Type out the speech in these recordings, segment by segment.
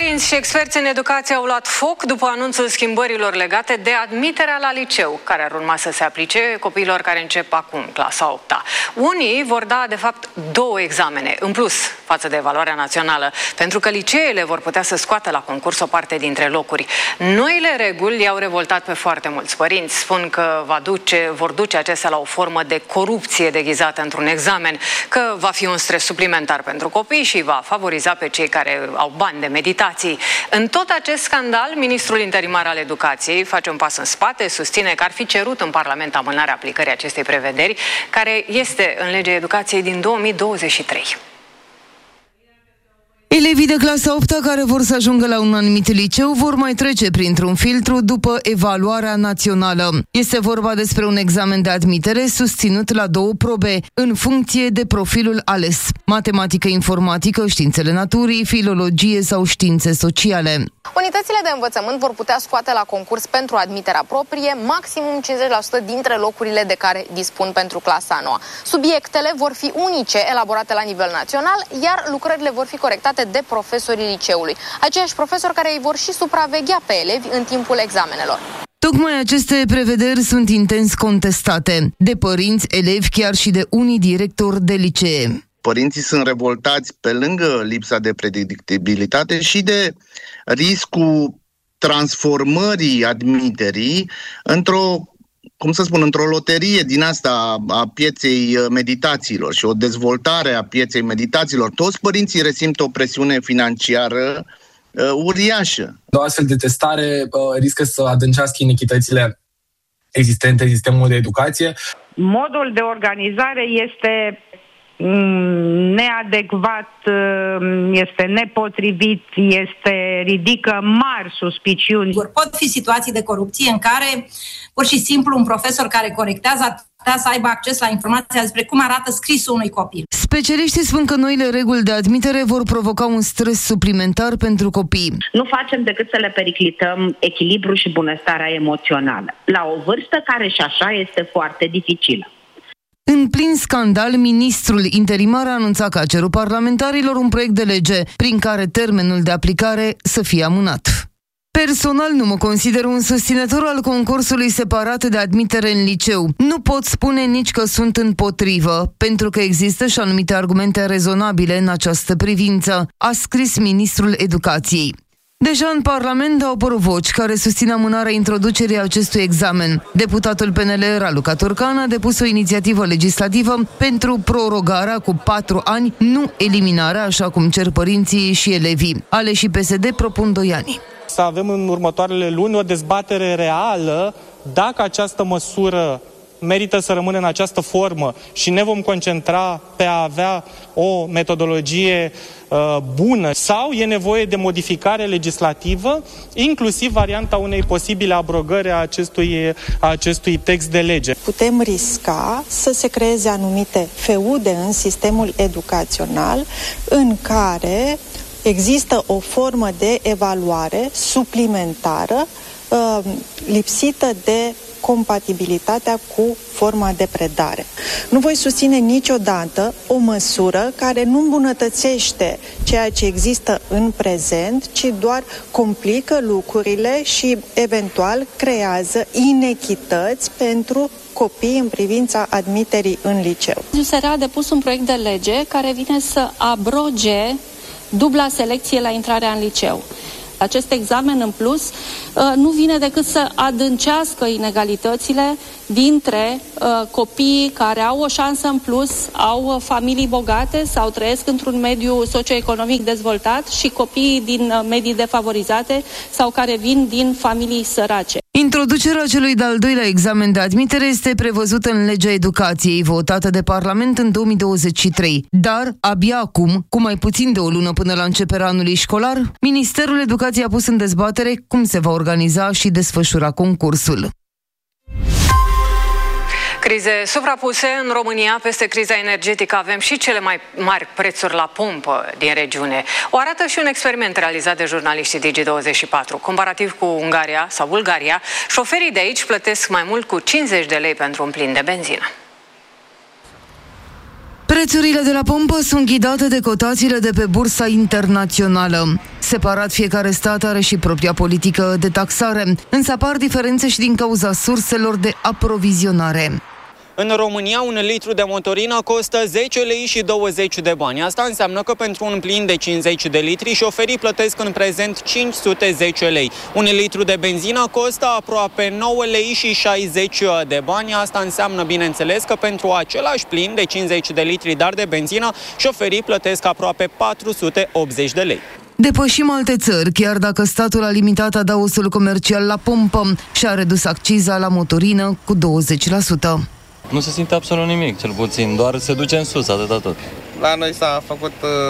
Părinți și experți în educație au luat foc după anunțul schimbărilor legate de admiterea la liceu, care ar urma să se aplice copiilor care încep acum clasa 8-a. Unii vor da, de fapt, 2 examene în plus față de evaluarea națională, pentru că liceele vor putea să scoată la concurs o parte dintre locuri. Noile reguli i-au revoltat pe foarte mulți părinți. Spun că vor duce acestea la o formă de corupție deghizată într-un examen, că va fi un stres suplimentar pentru copii și va favoriza pe cei care au bani de meditații. În tot acest scandal, ministrul interimar al educației face un pas în spate, susține că ar fi cerut în Parlament amânarea aplicării acestei prevederi, care este în legea educației din 2023. Elevii de clasa 8-a care vor să ajungă la un anumit liceu vor mai trece printr-un filtru după evaluarea națională. Este vorba despre un examen de admitere susținut la 2 probe, în funcție de profilul ales: matematică, informatică, științele naturii, filologie sau științe sociale. Unitățile de învățământ vor putea scoate la concurs pentru admiterea proprie maximum 50% dintre locurile de care dispun pentru clasa 9. Subiectele vor fi unice, elaborate la nivel național, iar lucrările vor fi corectate de profesorii liceului. Aceiași profesori care îi vor și supraveghea pe elevi în timpul examenelor. Tocmai aceste prevederi sunt intens contestate de părinți, elevi, chiar și de unii directori de licee. Părinții sunt revoltați pe lângă lipsa de predictibilitate și de riscul transformării admiterii într-o loterie din asta a pieței meditațiilor și o dezvoltare a pieței meditațiilor. Toți părinții resimt o presiune financiară uriașă. O astfel de testare riscă să adâncească inechitățile existente în sistemul de educație. Modul de organizare este neadecvat, este nepotrivit, ridică mari suspiciuni. Pot fi situații de corupție în care pur și simplu un profesor care corectează ar putea să aibă acces la informația despre cum arată scrisul unui copil. Specialiștii spun că noile reguli de admitere vor provoca un stres suplimentar pentru copii. Nu facem decât să le periclităm echilibrul și bunăstarea emoțională, la o vârstă care și așa este foarte dificilă. În plin scandal, ministrul interimar a anunțat că a cerut parlamentarilor un proiect de lege prin care termenul de aplicare să fie amânat. Personal nu mă consider un susținător al concursului separat de admitere în liceu. Nu pot spune nici că sunt împotrivă, pentru că există și anumite argumente rezonabile în această privință, a scris ministrul educației. Deja în Parlament au apărut voci care susțin amânarea introducerii acestui examen. Deputatul PNL Raluca Turcan a depus o inițiativă legislativă pentru prorogarea cu 4 ani, nu eliminarea, așa cum cer părinții și elevii. Aleșii PSD propun 2 ani. Să avem în următoarele luni o dezbatere reală dacă această măsură merită să rămână în această formă și ne vom concentra pe a avea o metodologie bună sau e nevoie de modificare legislativă, inclusiv varianta unei posibile abrogări a acestui text de lege. Putem risca să se creeze anumite feude în sistemul educațional în care există o formă de evaluare suplimentară lipsită de compatibilitatea cu forma de predare. Nu voi susține niciodată o măsură care nu îmbunătățește ceea ce există în prezent, ci doar complică lucrurile și eventual creează inechități pentru copii în privința admiterii în liceu. USR a depus un proiect de lege care vine să abroge dubla selecție la intrarea în liceu. Acest examen în plus nu vine decât să adâncească inegalitățile dintre copiii care au o șansă în plus, au familii bogate sau trăiesc într-un mediu socioeconomic dezvoltat și copiii din medii defavorizate sau care vin din familii sărace. Introducerea celui de-al 2-lea examen de admitere este prevăzută în legea educației, votată de Parlament în 2023. Dar, abia acum, cu mai puțin de o lună până la începerea anului școlar, Ministerul Educației a pus în dezbatere cum se va organiza și desfășura concursul. Crize suprapuse în România. Peste criza energetică avem și cele mai mari prețuri la pompă din regiune. O arată și un experiment realizat de jurnaliștii Digi24. Comparativ cu Ungaria sau Bulgaria, șoferii de aici plătesc mai mult cu 50 de lei pentru un plin de benzină. Prețurile de la pompă sunt ghidate de cotațiile de pe bursa internațională. Separat, fiecare stat are și propria politică de taxare, însă apar diferențe și din cauza surselor de aprovizionare. În România, un litru de motorină costă 10 lei și 20 de bani. Asta înseamnă că pentru un plin de 50 de litri, șoferii plătesc în prezent 510 lei. Un litru de benzină costă aproape 9 lei și 60 de bani. Asta înseamnă, bineînțeles, că pentru același plin de 50 de litri, dar de benzină, șoferii plătesc aproape 480 de lei. Depășim alte țări, chiar dacă statul a limitat adaosul comercial la pompă și a redus acciza la motorină cu 20%. Nu se simte absolut nimic, cel puțin, doar se duce în sus, atâta tot. La noi s-a făcut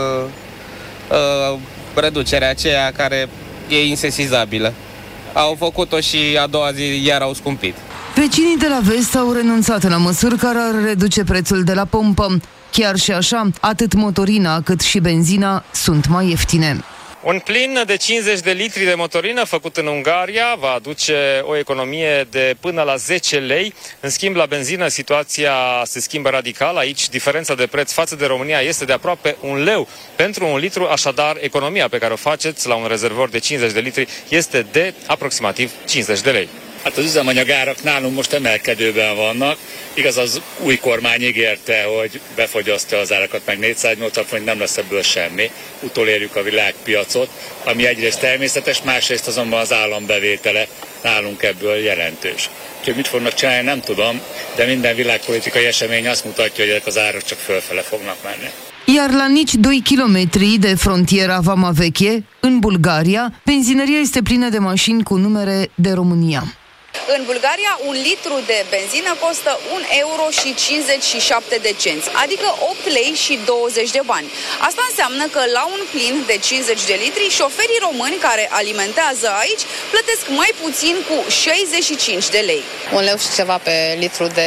reducerea aceea care e insesizabilă. Au făcut-o și a doua zi iar au scumpit. Vecinii de la vest au renunțat la măsuri care ar reduce prețul de la pompă. Chiar și așa, atât motorina cât și benzina sunt mai ieftine. Un plin de 50 de litri de motorină făcut în Ungaria va aduce o economie de până la 10 lei. În schimb, la benzină situația se schimbă radical. Aici diferența de preț față de România este de aproape 1 leu pentru un litru, așadar economia pe care o faceți la un rezervor de 50 de litri este de aproximativ 50 de lei. Hát az üzemanyagárak nálunk most emelkedőben vannak. Igaz, az új kormány ígérte, hogy befogyasztja az árakat, meg 480 forint nem lesz ebből semmi. Utolérjük a világpiacot, ami egyrészt természetes, másrészt azonban az állambevétele nálunk ebből jelentős. Úgyhogy mit fognak csinálni, nem tudom, de minden világpolitikai esemény azt mutatja, hogy ezek az árak csak fölfele fognak menni. Iar la nici 2 kilometri de frontiera Vama Veche, în Bulgaria, benzinăria este plină de mașini cu numere de România. În Bulgaria, un litru de benzină costă 1 euro și 57 de cenți, adică 8 lei și 20 de bani. Asta înseamnă că la un plin de 50 de litri, șoferii români care alimentează aici plătesc mai puțin cu 65 de lei. 1 leu și ceva pe litru de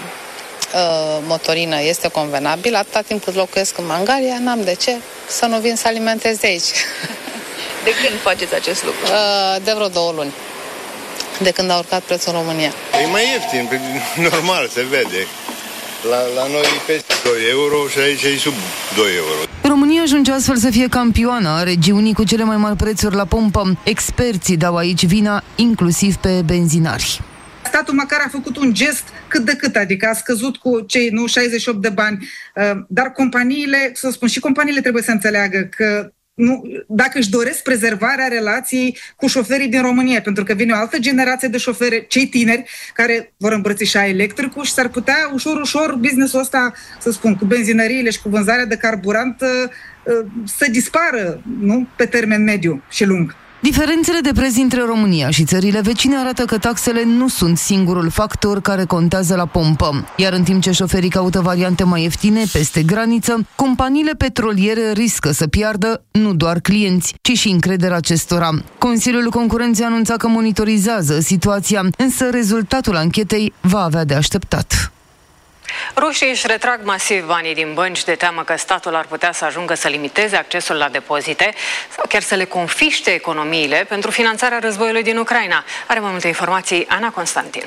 motorină este convenabil. Atâta timp cât locuiesc în Ungaria, n-am de ce să nu vin să alimentez de aici. De când faceți acest lucru? De vreo 2 luni. De când a urcat prețul în România. E mai ieftin, normal, se vede. La noi e peste 2 euro și aici e sub 2 euro. România ajunge astfel să fie campioana a regiunii cu cele mai mari prețuri la pompă. Experții dau aici vina inclusiv pe benzinari. Statul măcar a făcut un gest cât de cât, adică a scăzut cu cei 68 de bani, dar companiile, să spun, și companiile trebuie să înțeleagă că nu, dacă își doresc prezervarea relației cu șoferii din România, pentru că vine o altă generație de șoferi, cei tineri, care vor îmbrățișa electricul și s-ar putea ușor business-ul ăsta, să spun, cu benzinăriile și cu vânzarea de carburant să dispară, nu? Pe termen mediu și lung. Diferențele de preț între România și țările vecine arată că taxele nu sunt singurul factor care contează la pompă. Iar în timp ce șoferii caută variante mai ieftine peste graniță, companiile petroliere riscă să piardă nu doar clienți, ci și încrederea acestora. Consiliul Concurenței anunța că monitorizează situația, însă rezultatul anchetei va avea de așteptat. Rușii își retrag masiv banii din bănci de teamă că statul ar putea să ajungă să limiteze accesul la depozite sau chiar să le confiște economiile pentru finanțarea războiului din Ucraina. Are mai multe informații Ana Constantin.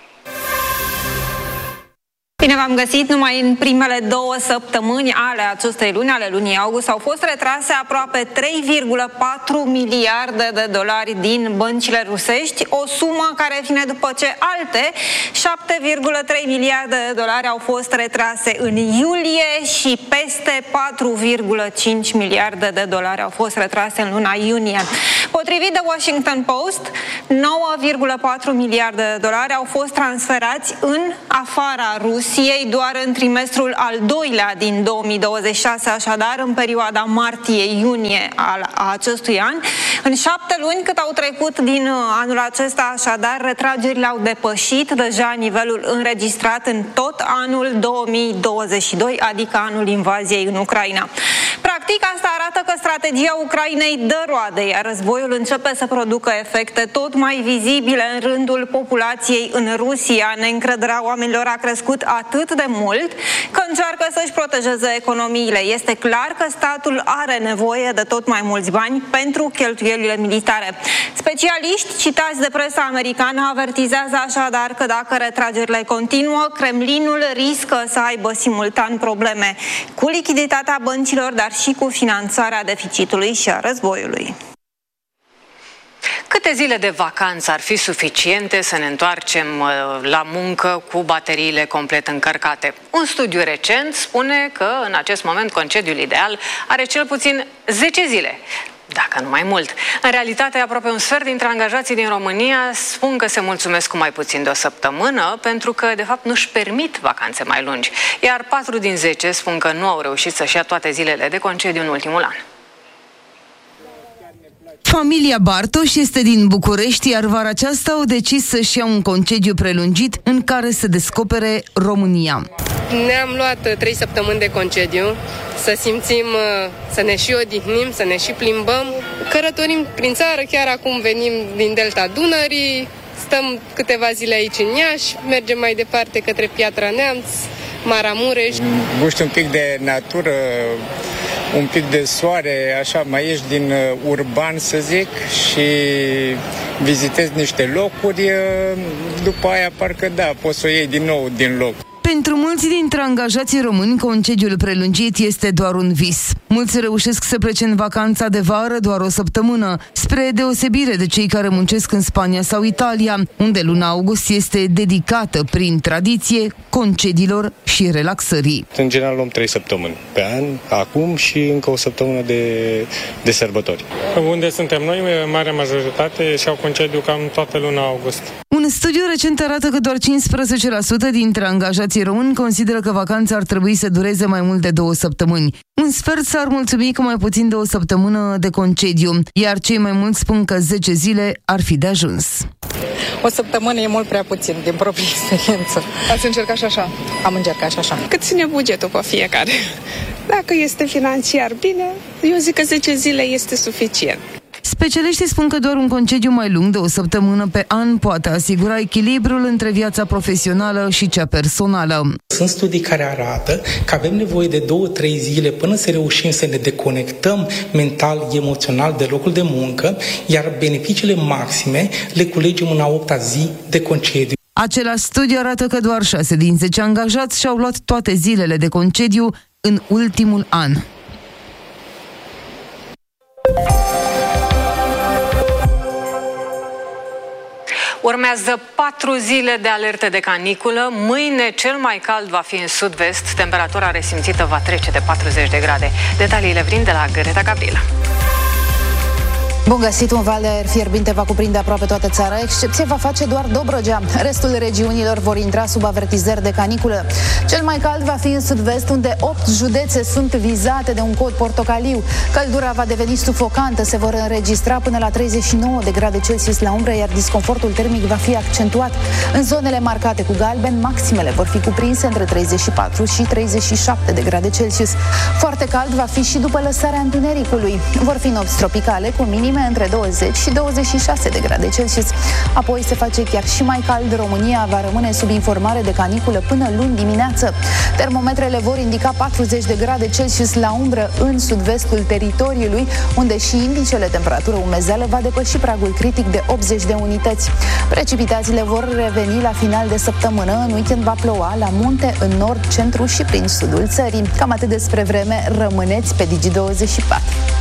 Bine v-am găsit! Numai în primele 2 săptămâni ale acestei luni, ale lunii august, au fost retrase aproape 3,4 miliarde de dolari din băncile rusești, o sumă care vine după ce alte 7,3 miliarde de dolari au fost retrase în iulie și peste 4,5 miliarde de dolari au fost retrase în luna iunie. Potrivit de Washington Post, 9,4 miliarde de dolari au fost transferați în afara Rusiei doar în trimestrul al doilea din 2026, așadar în perioada martie-iunie a acestui an. În 7 luni cât au trecut din anul acesta, așadar, retragerile au depășit deja nivelul înregistrat în tot anul 2022, adică anul invaziei în Ucraina. Practic, asta arată că strategia Ucrainei dă roade, iar războiul începe să producă efecte tot mai vizibile în rândul populației în Rusia. Neîncrederea oamenilor a crescut atât de mult că încearcă să-și protejeze economiile. Este clar că statul are nevoie de tot mai mulți bani pentru cheltuielile militare. Specialiști citați de presa americană avertizează așadar că dacă retragerile continuă, Kremlinul riscă să aibă simultan probleme cu lichiditatea băncilor, dar și cu finanțarea deficitului și a războiului. Câte zile de vacanță ar fi suficiente să ne întoarcem la muncă cu bateriile complet încărcate? Un studiu recent spune că în acest moment concediul ideal are cel puțin 10 zile. Dacă nu mai mult. În realitate, aproape un sfert dintre angajații din România spun că se mulțumesc cu mai puțin de o săptămână pentru că, de fapt, nu-și permit vacanțe mai lungi. Iar 4 din 10 spun că nu au reușit să-și ia toate zilele de concediu în ultimul an. Familia Bartoș este din București, iar vara aceasta au decis să-și ia un concediu prelungit în care să descopere România. Ne-am luat 3 săptămâni de concediu, să simțim, să ne și odihnim, să ne și plimbăm. Călătorim prin țară, chiar acum venim din Delta Dunării, stăm câteva zile aici în Iași, mergem mai departe către Piatra Neamț, Maramureș. Guști un pic de natură, un pic de soare, așa, mai ieși din urban, să zic, și vizitezi niște locuri, după aia parcă da, poți să o iei din nou din loc. Pentru mulți dintre angajații români, concediul prelungit este doar un vis. Mulți reușesc să plece în vacanța de vară doar o săptămână, spre deosebire de cei care muncesc în Spania sau Italia, unde luna august este dedicată prin tradiție concediilor și relaxării. În general luăm 3 săptămâni pe an, acum și încă o săptămână de sărbători. Unde suntem noi, marea majoritate și-au concediu cam toată luna august. Un studiu recent arată că doar 15% dintre angajații români consideră că vacanța ar trebui să dureze mai mult de 2 săptămâni. Un sfert s-ar mulțumi cu mai puțin de o săptămână de concediu, iar cei mai mulți spun că 10 zile ar fi de ajuns. O săptămână e mult prea puțin, din proprie experiență. Ați încercat și așa? Am încercat și așa. Cât ține bugetul pe fiecare? Dacă este financiar bine, eu zic că 10 zile este suficient. Specialiștii spun că doar un concediu mai lung de o săptămână pe an poate asigura echilibrul între viața profesională și cea personală. Sunt studii care arată că avem nevoie de 2-3 zile până să reușim să ne deconectăm mental, emoțional de locul de muncă, iar beneficiile maxime le culegem în a 8-a zi de concediu. Același studiu arată că doar 6 din 10 angajați și-au luat toate zilele de concediu în ultimul an. Urmează 4 zile de alerte de caniculă. Mâine cel mai cald va fi în sud-vest. Temperatura resimțită va trece de 40 de grade. Detaliile vin de la Greta Gabriela. Bun găsit, un val de aer fierbinte va cuprinde aproape toată țara, excepție va face doar Dobrogea. Restul regiunilor vor intra sub avertizări de caniculă. Cel mai cald va fi în sud-vest, unde 8 județe sunt vizate de un cod portocaliu. Căldura va deveni sufocantă, se vor înregistra până la 39 de grade Celsius la umbră, iar disconfortul termic va fi accentuat. În zonele marcate cu galben, maximele vor fi cuprinse între 34 și 37 de grade Celsius. Foarte cald va fi și după lăsarea întunericului. Vor fi nopți tropicale cu minim între 20 și 26 de grade Celsius. Apoi se face chiar și mai cald. România va rămâne sub informare de caniculă până luni dimineață. Termometrele vor indica 40 de grade Celsius la umbră în sud-vestul teritoriului, unde și indicele temperatură umezeală va depăși pragul critic de 80 de unități. Precipitațiile vor reveni la final de săptămână. În weekend va ploua la munte, în nord, centru și prin sudul țării. Cam atât despre vreme. Rămâneți pe Digi24.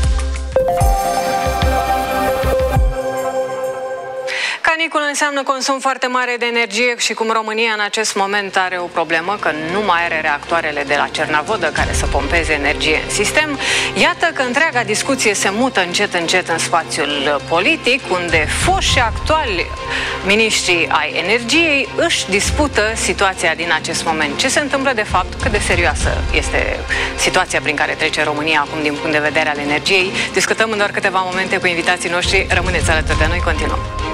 Caniculă înseamnă consum foarte mare de energie și cum România în acest moment are o problemă că nu mai are reactoarele de la Cernavodă care să pompeze energie în sistem, iată că întreaga discuție se mută încet în spațiul politic, unde foști și actuali miniștrii ai energiei își dispută situația din acest moment. Ce se întâmplă de fapt, cât de serioasă este situația prin care trece România acum din punct de vedere al energiei, discutăm în doar câteva momente cu invitații noștri. Rămâneți alături de noi, continuăm.